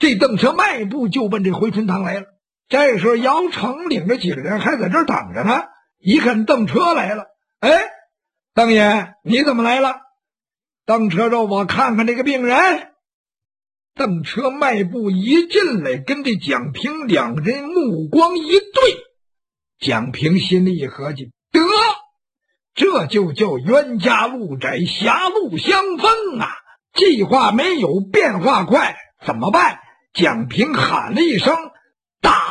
这邓车迈步就奔这回春堂来了。这时候姚成领着几个人还在这儿等着呢，一看邓车来了，哎，邓爷你怎么来了？邓车说我看看这个病人。邓车迈步一进来，跟这蒋平两人目光一对，蒋平心里一合计，得，这就叫冤家路窄，狭路相逢啊！计划没有变化快，怎么办？蒋平喊了一声，打！